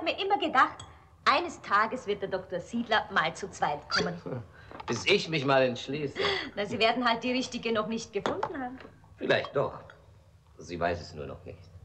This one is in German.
mir immer gedacht, eines Tages wird der Dr. Siedler mal zu zweit kommen. Bis ich mich mal entschließe. Na, Sie werden halt die Richtige noch nicht gefunden haben. Vielleicht doch. Sie weiß es nur noch nicht.